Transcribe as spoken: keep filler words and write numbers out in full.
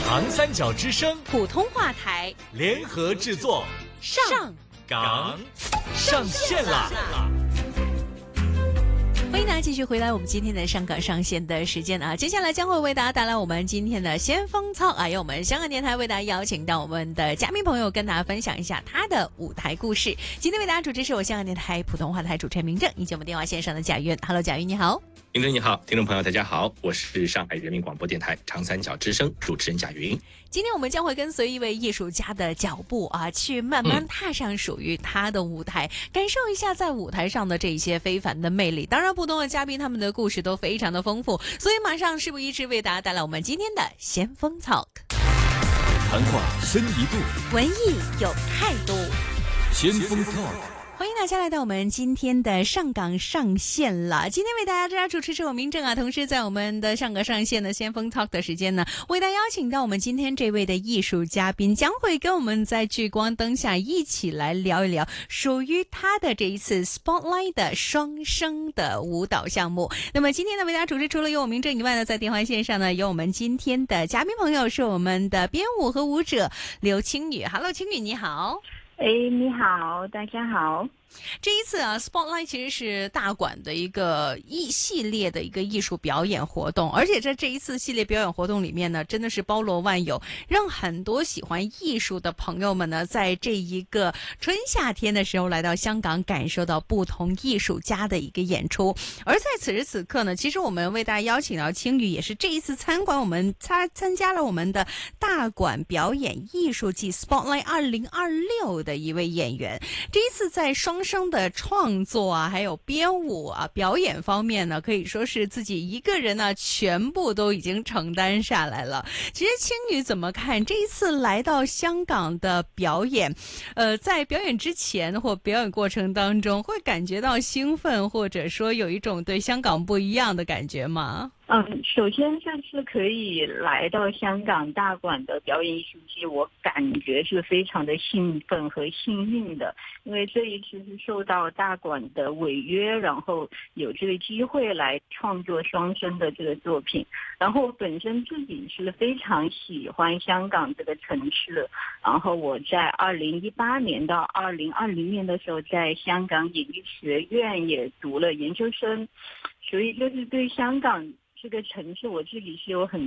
长三角之声普通话台联合制作， 上港上线啦！ 欢迎大家继续回来我们今天的上港上线的时间啊，接下来将会为大家带来我们今天的先锋操啊，由我们香港电台为大家邀请到我们的嘉宾朋友跟大家分享一下他的舞台故事。今天为大家主持是我香港电台普通话台主持人明正，以及我们电话线上的贾云。Hello， 贾云你好。 明正你好，听众朋友大家好，我是上海人民广播电台长三角之声主持人贾云。 今天我们将会跟随一位艺术家的脚步啊，去慢慢踏上属于他的舞台、嗯、感受一下在舞台上的这些非凡的魅力。当然不同的嘉宾他们的故事都非常的丰富，所以马上事不宜迟，为大家带来我们今天的先锋 Talk。 谈话深一步， 文艺有态度， 先锋 Talk。 欢迎大家来到我们今天的上港上线了。今天为大家主持是我明正啊，同时在我们的上港上线的先锋 Talk 的时间呢，为大家邀请到我们今天这位的艺术嘉宾，将会跟我们在聚光灯下一起来聊一聊属于他的这一次 Spotlight 的双声的舞蹈项目。那么今天呢，为大家主持除了有我明正以外呢，在电话线上呢，有我们今天的嘉宾朋友是我们的编舞和舞者刘青雨。 Hello， 青雨你好。 哎，你好，大家好。 这一次啊 Spotlight 其实是大馆的一个一系列的一个艺术表演活动，而且在这一次系列表演活动里面呢，真的是包罗万有，让很多喜欢艺术的朋友们呢，在这一个春夏天的时候来到香港，感受到不同艺术家的一个演出。而在此时此刻呢，其实我们为大家邀请到青雨，也是这一次参观我们参参加了我们的大馆表演艺术季 Spotlight 二零二六的一位演员。这一次在双声的创作啊，还有编舞啊，表演方面呢，可以说是自己一个人呢，全部都已经承担下来了。其实青雨怎么看这一次来到香港的表演？呃，在表演之前或表演过程当中，会感觉到兴奋，或者说有一种对香港不一样的感觉吗？ 嗯，首先这次可以来到香港大馆的表演艺术季，我感觉是非常的兴奋和幸运的，因为这一次是受到大馆的委约，然后有这个机会来创作双声的这个作品。然后本身自己是非常喜欢香港这个城市，然后我在二零一八年到二零二零年的时候，在香港演艺学院也读了研究生，所以就是对香港这个城市我自己是有很